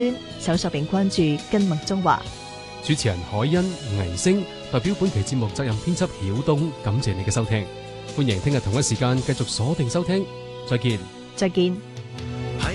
搜索並關注跟麥中華。 主持人海欣、倪星代表本期節目責任編輯曉東，感謝你嘅收聽。歡迎聽日同一時間繼續鎖定收聽，再見。 再見。